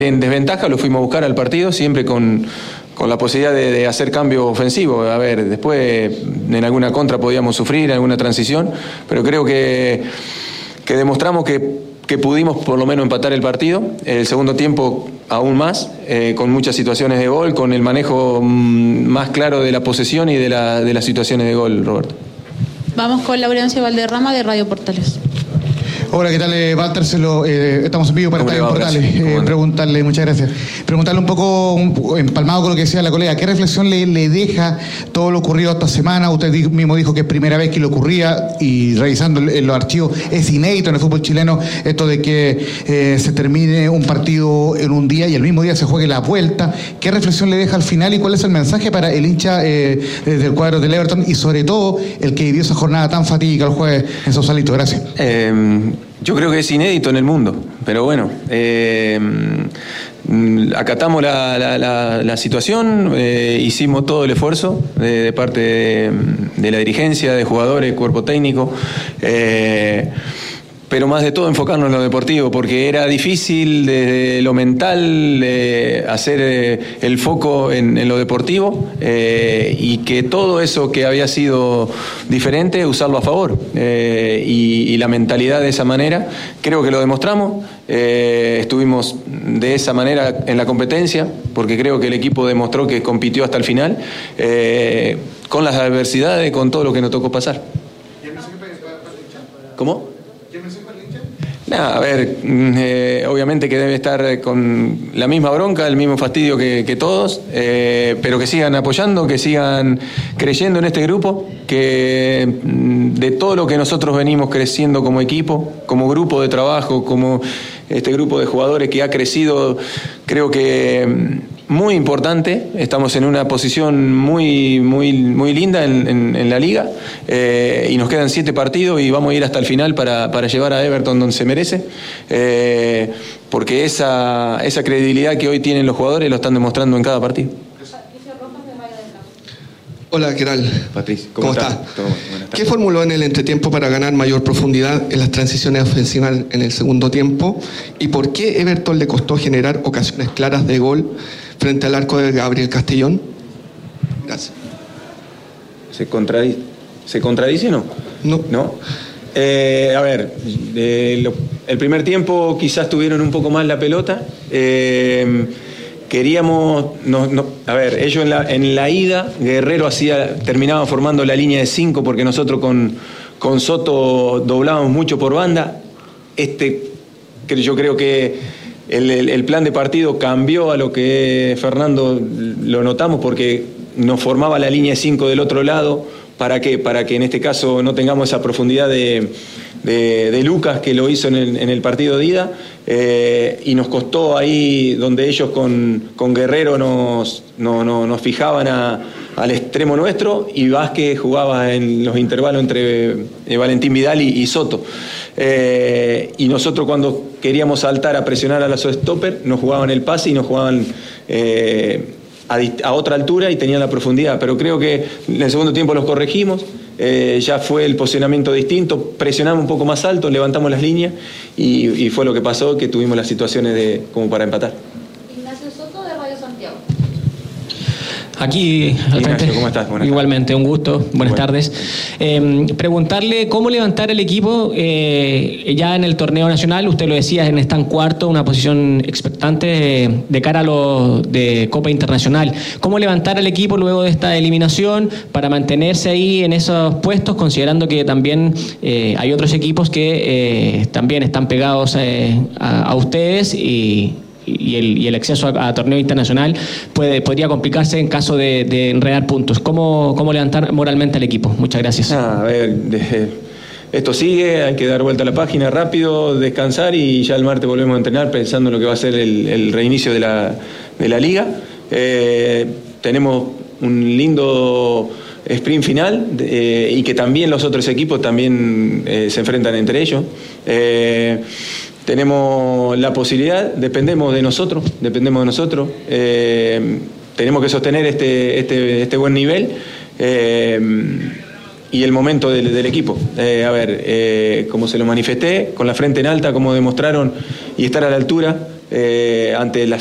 En desventaja lo fuimos a buscar al partido, siempre con la posibilidad de hacer cambio ofensivo. A ver, después en alguna contra podíamos sufrir, en alguna transición, pero creo que demostramos que pudimos por lo menos empatar el partido. El segundo tiempo aún más, con muchas situaciones de gol, con el manejo más claro de la posesión y de las situaciones de gol, Roberto. Vamos con Laurencio Valderrama de Radio Portales. Hola, ¿qué tal, Walter? Estamos en vivo para Estadio Portales. Preguntarle, muchas gracias. Preguntarle un poco, empalmado con lo que decía la colega, ¿qué reflexión le deja todo lo ocurrido esta semana? Usted mismo dijo que es primera vez que le ocurría, y revisando los archivos, es inédito en el fútbol chileno esto de que se termine un partido en un día y el mismo día se juegue la vuelta. ¿Qué reflexión le deja al final y cuál es el mensaje para el hincha del cuadro del Everton y sobre todo el que vivió esa jornada tan fatídica el jueves en Sausalito? Gracias. Yo creo que es inédito en el mundo, pero bueno, acatamos la situación, hicimos todo el esfuerzo de parte de la dirigencia, de jugadores, cuerpo técnico, pero más de todo enfocarnos en lo deportivo, porque era difícil desde lo mental hacer el foco en lo deportivo, y que todo eso que había sido diferente, usarlo a favor, y la mentalidad de esa manera, creo que lo demostramos. Estuvimos de esa manera en la competencia, porque creo que el equipo demostró que compitió hasta el final, con las adversidades, con todo lo que nos tocó pasar. ¿Cómo? A ver, obviamente que debe estar con la misma bronca, el mismo fastidio que todos, pero que sigan apoyando, que sigan creyendo en este grupo, que de todo lo que nosotros venimos creciendo como equipo, como grupo de trabajo, como este grupo de jugadores que ha crecido, creo que muy importante. Estamos en una posición muy linda en la liga, y nos quedan 7 partidos y vamos a ir hasta el final para llevar a Everton donde se merece, porque esa credibilidad que hoy tienen los jugadores lo están demostrando en cada partido. Hola, ¿qué tal? Patricio, ¿Cómo está? ¿Qué formuló en el entretiempo para ganar mayor profundidad en las transiciones ofensivas en el segundo tiempo? ¿Y por qué Everton le costó generar ocasiones claras de gol frente al arco de Gabriel Castellón? Gracias. ¿Se contradice o no? No. A ver, el primer tiempo quizás tuvieron un poco más la pelota. Queríamos, a ver, ellos en la ida, Guerrero terminaba formando la línea de 5, porque nosotros con Soto doblábamos mucho por banda. Yo creo que el plan de partido cambió a lo que Fernando lo notamos, porque nos formaba la línea de 5 del otro lado. ¿Para qué? Para que en este caso no tengamos esa profundidad de Lucas, que lo hizo en el partido de ida, y nos costó ahí donde ellos con Guerrero nos fijaban al extremo nuestro, y Vázquez jugaba en los intervalos entre Valentín Vidal y Soto, y nosotros cuando queríamos saltar a presionar a la stopper nos jugaban el pase y nos jugaban a otra altura y tenían la profundidad, pero creo que en el segundo tiempo los corregimos. Ya fue el posicionamiento distinto, presionamos un poco más alto, levantamos las líneas y fue lo que pasó, que tuvimos las situaciones como para empatar. Ignacio Soto de Radio Santiago. Aquí, al frente. ¿Cómo estás? Igualmente, un gusto. Buenas tardes. Preguntarle cómo levantar el equipo ya en el torneo nacional. Usted lo decía, están cuarto, una posición expectante de cara a lo de Copa Internacional. ¿Cómo levantar al equipo luego de esta eliminación para mantenerse ahí en esos puestos, considerando que también hay otros equipos que también están pegados a ustedes y el acceso a torneo internacional podría complicarse en caso de enredar puntos? ¿Cómo levantar moralmente al equipo? Muchas gracias. A ver, esto sigue, hay que dar vuelta a la página rápido, descansar, y ya el martes volvemos a entrenar pensando en lo que va a ser el reinicio de la liga. Tenemos un lindo sprint final, y que también los otros equipos también se enfrentan entre ellos. Tenemos la posibilidad, dependemos de nosotros, tenemos que sostener este buen nivel, y el momento del equipo. Como se lo manifesté, con la frente en alta, como demostraron, y estar a la altura, ante la